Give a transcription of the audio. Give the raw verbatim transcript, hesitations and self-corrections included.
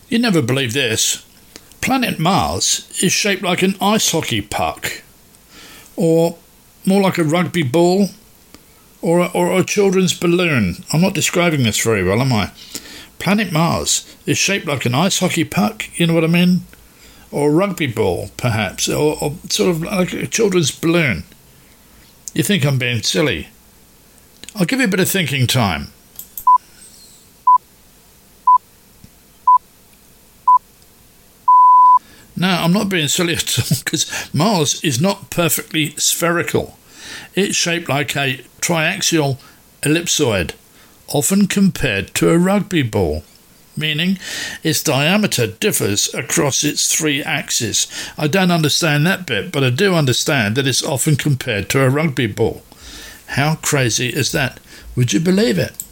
You never believe this. Planet Mars is shaped like an ice hockey puck, or more like a rugby ball, or a, or a children's balloon. I'm not describing this very well, am I? Planet Mars is shaped like an ice hockey puck, you know what I mean? Or a rugby ball, perhaps, or, or sort of like a children's balloon. You think I'm being silly? I'll give you a bit of thinking time. No, I'm not being silly at all, because Mars is not perfectly spherical. It's shaped like a triaxial ellipsoid, often compared to a rugby ball, meaning its diameter differs across its three axes. I don't understand that bit, but I do understand that it's often compared to a rugby ball. How crazy is that? Would you believe it?